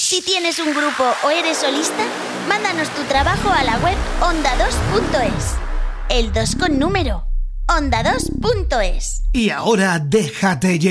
Si tienes un grupo o eres solista, mándanos tu trabajo a la web onda2.es. El 2 con número. onda2.es. Y ahora déjate llevar.